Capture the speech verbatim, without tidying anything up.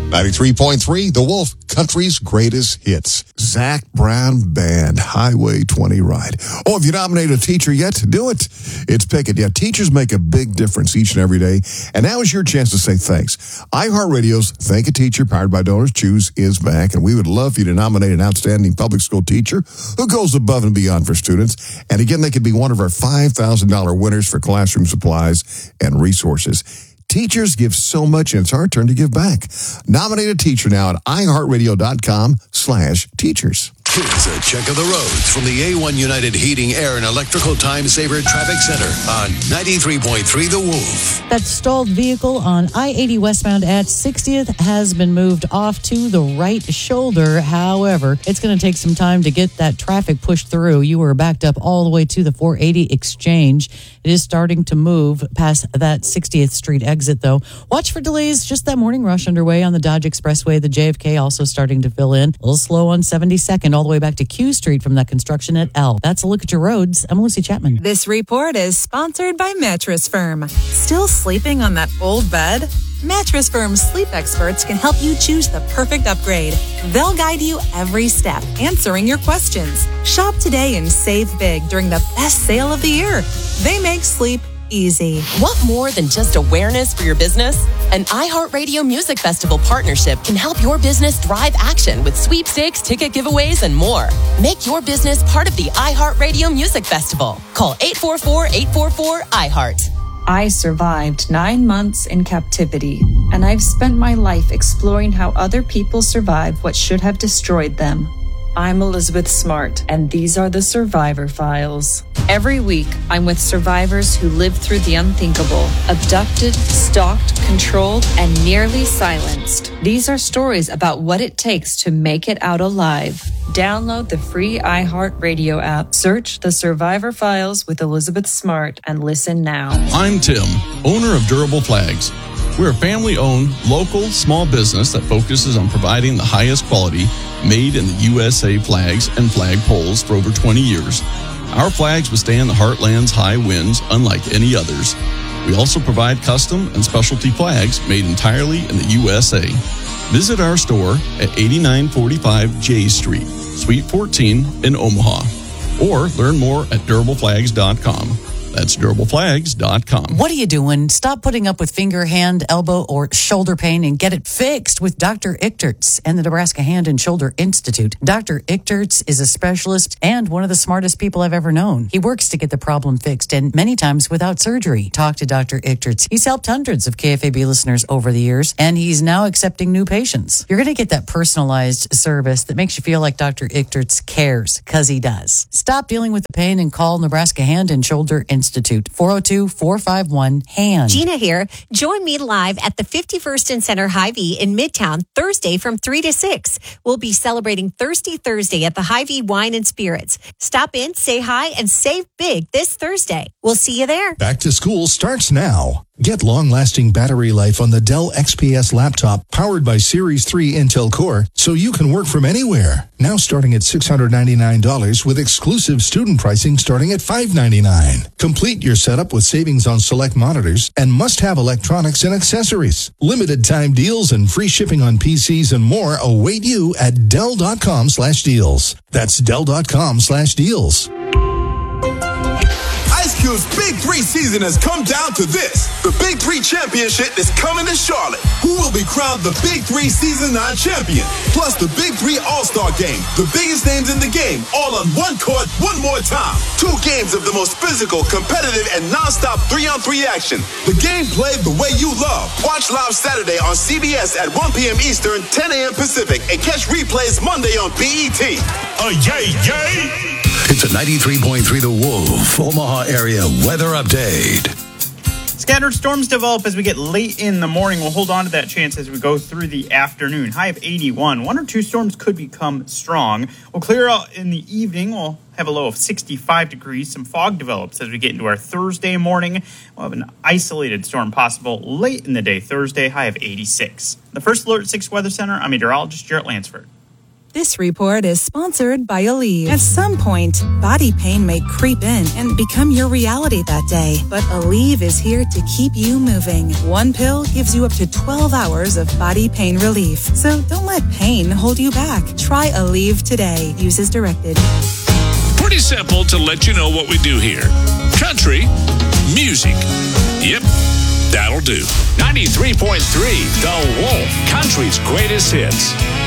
ninety-three point three, The Wolf, country's greatest hits. Zach Brown Band, Highway twenty Ride. Oh, have you nominated a teacher yet? Do it. It's Pickett. Yeah, teachers make a big difference each and every day. And now is your chance to say thanks. iHeartRadio's Thank a Teacher, powered by Donors Choose, is back. And we would love for you to nominate an outstanding public school teacher who goes above and beyond for students. And again, they could be one of our five thousand dollars winners for classroom supplies and resources. Teachers give so much, and it's our turn to give back. Nominate a teacher now at iHeartRadio.com slash teachers. Here's a check of the roads from the A one United Heating, Air, and Electrical Time Saver Traffic Center on ninety-three point three The Wolf. That stalled vehicle on I eighty westbound at sixtieth has been moved off to the right shoulder. However, it's going to take some time to get that traffic pushed through. You were backed up all the way to the four eighty exchange. It is starting to move past that sixtieth Street exit, though. Watch for delays. Just that morning rush underway on the Dodge Expressway. The J F K also starting to fill in. A little slow on seventy-second, all the way back to Q Street from that construction at L. That's a look at your roads. I'm Lucy Chapman. This report is sponsored by Mattress Firm. Still sleeping on that old bed? Mattress Firm's sleep experts can help you choose the perfect upgrade. They'll guide you every step, answering your questions. Shop today and save big during the best sale of the year. They make sleep easy. Want more than just awareness for your business? An iHeartRadio Music Festival partnership can help your business drive action with sweepstakes, ticket giveaways, and more. Make your business part of the iHeartRadio Music Festival. Call eight four four, eight four four, I heart. I survived nine months in captivity, and I've spent my life exploring how other people survive what should have destroyed them. I'm Elizabeth Smart, and these are the Survivor Files. Every week, I'm with survivors who lived through the unthinkable, abducted, stalked, controlled, and nearly silenced. These are stories about what it takes to make it out alive. Download the free iHeartRadio app, search The Survivor Files with Elizabeth Smart, and listen now. I'm Tim, owner of Durable Flags. We're a family-owned, local, small business that focuses on providing the highest quality made in the U S A flags and flag poles for over twenty years. Our flags withstand the heartland's high winds unlike any others. We also provide custom and specialty flags made entirely in the U S A. Visit our store at eighty-nine forty-five J Street, Suite fourteen in Omaha, or learn more at durable flags dot com. That's durable flags dot com. What are you doing? Stop putting up with finger, hand, elbow, or shoulder pain and get it fixed with Doctor Ichterts and the Nebraska Hand and Shoulder Institute. Doctor Ichterts is a specialist and one of the smartest people I've ever known. He works to get the problem fixed, and many times without surgery. Talk to Doctor Ichterts. He's helped hundreds of K F A B listeners over the years, and he's now accepting new patients. You're going to get that personalized service that makes you feel like Doctor Ichterts cares, because he does. Stop dealing with the pain and call Nebraska Hand and Shoulder Institute. Institute, four oh two, four five one, HAND. Gina here. Join me live at the fifty-first and Center Hy-Vee in Midtown Thursday from three to six. We'll be celebrating Thirsty Thursday at the Hy-Vee Wine and Spirits. Stop in, say hi, and save big this Thursday. We'll see you there. Back to school starts now. Get long-lasting battery life on the Dell X P S laptop powered by Series three Intel Core so you can work from anywhere. Now starting at six hundred ninety-nine dollars with exclusive student pricing starting at five hundred ninety-nine dollars. Complete your setup with savings on select monitors and must-have electronics and accessories. Limited time deals and free shipping on P Cs and more await you at Dell.com slash deals. That's Dell.com slash deals. Ice Cube's Big Three season has come down to this. The Big Three Championship is coming to Charlotte. Who will be crowned the Big Three Season nine champion? Plus the Big Three All-Star Game. The biggest names in the game, all on one court, one more time. Two games of the most physical, competitive, and non-stop three-on-three action. The game played the way you love. Watch live Saturday on C B S at one p.m. Eastern, ten a.m. Pacific, and catch replays Monday on B E T. Oh, yay, yay! It's a ninety-three point three The Wolf, Omaha area weather update. Scattered storms develop as we get late in the morning. We'll hold on to that chance as we go through the afternoon. High of eighty-one. One or two storms could become strong. We'll clear out in the evening. We'll have a low of sixty-five degrees. Some fog develops as we get into our Thursday morning. We'll have an isolated storm possible late in the day Thursday, high of eighty-six. The First Alert six Weather Center, I'm meteorologist Jarrett Lansford. This report is sponsored by Aleve. At some point, body pain may creep in and become your reality that day. But Aleve is here to keep you moving. One pill gives you up to twelve hours of body pain relief. So don't let pain hold you back. Try Aleve today. Use as directed. Pretty simple to let you know what we do here. Country, music. Yep, that'll do. ninety-three point three The Wolf, country's greatest hits.